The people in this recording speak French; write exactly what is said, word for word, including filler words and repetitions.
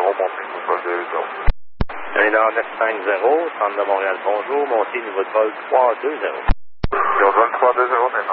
zéro, montez niveau de vol deux zéro. Canada neuf cinq zéro, centre de Montréal, bonjour, montez niveau de vol trois deux zéro. Niveau de vol trois deux zéro,